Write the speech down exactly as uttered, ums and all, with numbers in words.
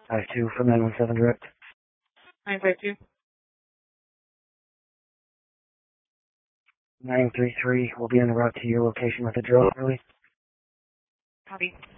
five two from nine one seven direct. nine five two. nine three three will be en route to your location with a drill early. Copy.